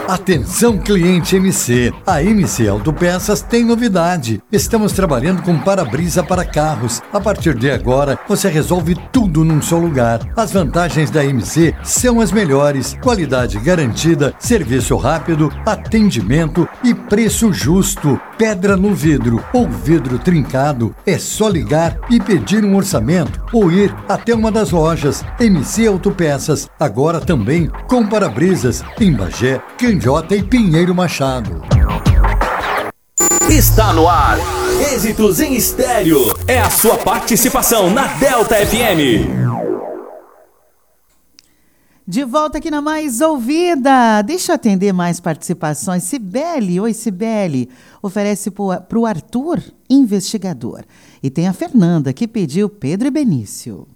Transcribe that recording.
Atenção, cliente MC. A MC Autopeças tem novidade. Estamos trabalhando com para-brisa para carros. A partir de agora, você resolve tudo num só lugar. As vantagens da MC são as melhores. Qualidade garantida, serviço rápido, atendimento e preço justo. Pedra no vidro ou vidro trincado. É só ligar e pedir um orçamento ou ir até uma das lojas. MC Autopeças, agora também com para-brisas em Bagé, Candiota e Pinheiro Machado. Está no ar, Êxitos em Estéreo. É a sua participação na Delta FM. De volta aqui na Mais Ouvida. Deixa eu atender mais participações. Cibele, oi Cibele. Oferece para o Arthur, investigador. E tem a Fernanda, que pediu Pedro e Benício.